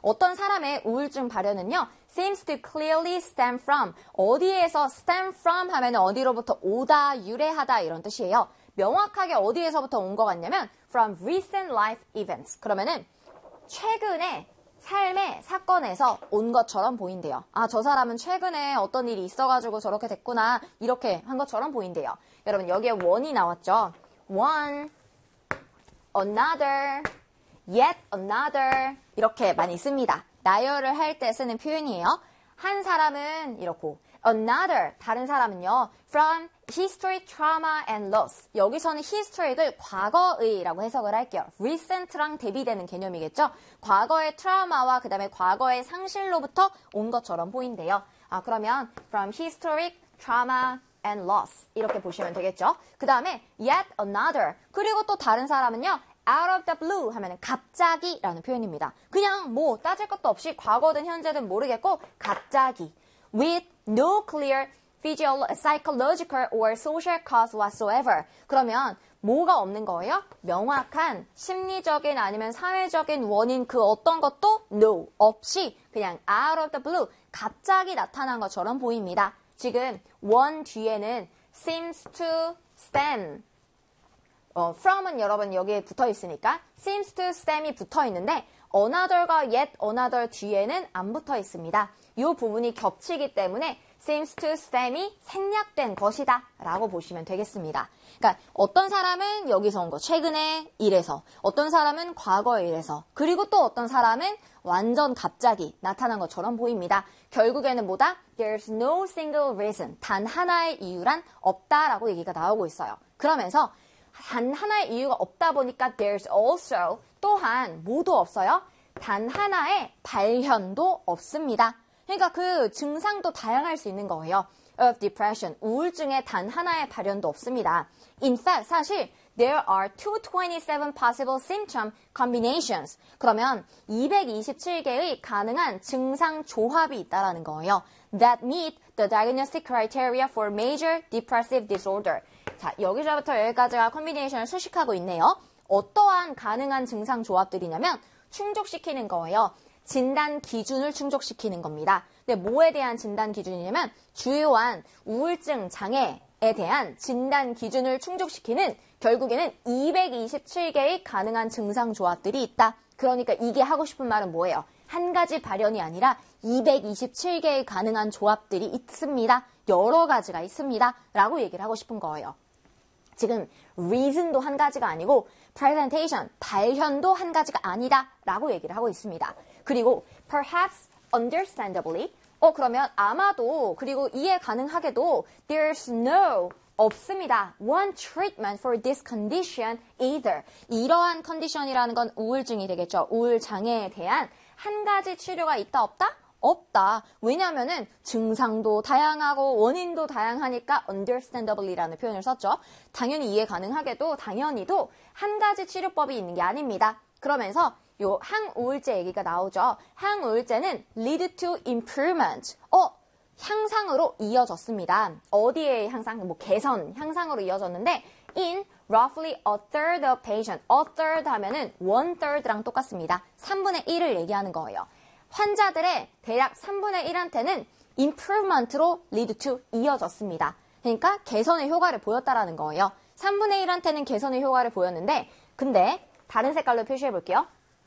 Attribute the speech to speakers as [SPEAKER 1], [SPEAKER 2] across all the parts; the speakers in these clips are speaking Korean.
[SPEAKER 1] 어떤 사람의 우울증 발현은요. seems to clearly stem from. 어디에서 stem from 하면 어디로부터 오다, 유래하다 이런 뜻이에요. 명확하게 어디에서부터 온 것 같냐면 from recent life events. 그러면은 최근에 삶의 사건에서 온 것처럼 보인대요. 아, 저 사람은 최근에 어떤 일이 있어가지고 저렇게 됐구나. 이렇게 한 것처럼 보인대요. 여러분 여기에 one이 나왔죠. one, another, yet another 이렇게 많이 씁니다. 나열을 할 때 쓰는 표현이에요. 한 사람은 이렇고 another, 다른 사람은요. from history, trauma, and loss. 여기서는 historic을 과거의라고 해석을 할게요. recent랑 대비되는 개념이겠죠. 과거의 트라우마와 그 다음에 과거의 상실로부터 온 것처럼 보인대요. 아, 그러면 from historic, trauma, and loss 이렇게 보시면 되겠죠. 그 다음에 yet another. 그리고 또 다른 사람은요. out of the blue 하면 갑자기 라는 표현입니다. 그냥 뭐 따질 것도 없이 과거든 현재든 모르겠고 갑자기 with no clear psychological or social cause whatsoever. 그러면 뭐가 없는 거예요? 명확한 심리적인 아니면 사회적인 원인 그 어떤 것도 no, 없이 그냥 out of the blue, 갑자기 나타난 것처럼 보입니다. 지금 one 뒤에는 seems to stem. from은 여러분 여기에 붙어 있으니까 seems to stem이 붙어 있는데 another가 yet another 뒤에는 안 붙어 있습니다. 이 부분이 겹치기 때문에 seems to stem이 생략된 것이다 라고 보시면 되겠습니다. 그러니까 어떤 사람은 여기서 온 거 최근에 이래서, 어떤 사람은 과거에 이래서, 그리고 또 어떤 사람은 완전 갑자기 나타난 것처럼 보입니다. 결국에는 뭐다? There's no single reason. 단 하나의 이유란 없다라고 얘기가 나오고 있어요. 그러면서 단 하나의 이유가 없다 보니까 there's also 또한 뭐도 없어요? 단 하나의 발현도 없습니다. 그러니까 그 증상도 다양할 수 있는 거예요. of depression, 우울증의 단 하나의 발현도 없습니다. In fact, 사실 there are 227 possible symptom combinations. 그러면 227개의 가능한 증상 조합이 있다라는 거예요. That meet the diagnostic criteria for major depressive disorder. 자, 여기서부터 여기까지가 컨비네이션을 수식하고 있네요. 어떠한 가능한 증상 조합들이냐면 충족시키는 거예요. 진단 기준을 충족시키는 겁니다. 근데 뭐에 대한 진단 기준이냐면 주요한 우울증 장애에 대한 진단 기준을 충족시키는 결국에는 227개의 가능한 증상 조합들이 있다. 그러니까 이게 하고 싶은 말은 뭐예요? 한 가지 발현이 아니라 227개의 가능한 조합들이 있습니다. 여러 가지가 있습니다. 라고 얘기를 하고 싶은 거예요. 지금 reason도 한 가지가 아니고 presentation, 발현도 한 가지가 아니다 라고 얘기를 하고 있습니다. 그리고 perhaps understandably 그러면 아마도 그리고 이해 가능하게도 there's no 없습니다. One treatment for this condition either. 이러한 컨디션이라는 건 우울증이 되겠죠. 우울 장애에 대한 한 가지 치료가 있다 없다? 없다. 왜냐하면은 증상도 다양하고 원인도 다양하니까 understandably라는 표현을 썼죠. 당연히 이해 가능하게도 당연히도 한 가지 치료법이 있는 게 아닙니다. 그러면서 요 항우울제 얘기가 나오죠. 항우울제는 lead to improvement. 향상으로 이어졌습니다. 어디에 향상? 뭐 개선, 향상으로 이어졌는데 in roughly a third of patient. a third 하면은 one third랑 똑같습니다. 3분의 1을 얘기하는 거예요. 환자들의 대략 3분의 1한테는 improvement로 lead to 이어졌습니다. 그러니까 개선의 효과를 보였다라는 거예요. 3분의 1한테는 개선의 효과를 보였는데 근데 다른 색깔로 표시해 볼게요.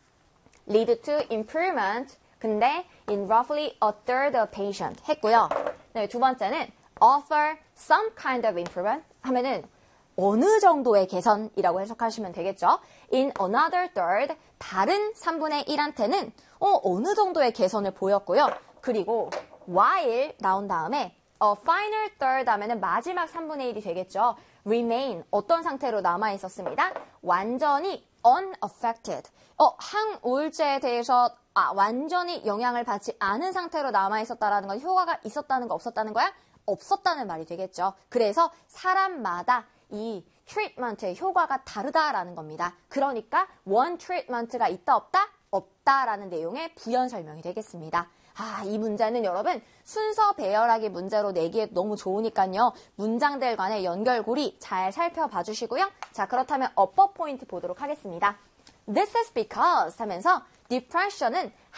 [SPEAKER 1] lead to improvement. 근데 in roughly a third of patient 했고요. 네, 두 번째는 offer some kind of improvement 하면은 어느 정도의 개선이라고 해석하시면 되겠죠. In another third, 다른 3분의 1한테는 어느 정도의 개선을 보였고요. 그리고 while 나온 다음에 a final third 하면은 마지막 3분의 1이 되겠죠. remain, 어떤 상태로 남아있었습니다. 완전히 unaffected. 항우울제에 대해서 완전히 영향을 받지 않은 상태로 남아있었다라는 건 효과가 있었다는 거 없었다는 거야? 없었다는 말이 되겠죠. 그래서 사람마다 이 트리트먼트의 효과가 다르다라는 겁니다. 그러니까 one 트리트먼트가 있다 없다? 없다라는 내용의 부연 설명이 되겠습니다. 이 문제는 여러분 순서 배열하기 문제로 내기에 너무 좋으니까요. 문장들 간의 연결고리 잘 살펴봐 주시고요. 자, 그렇다면 upper 포인트 보도록 하겠습니다. This is because 하면서 depression은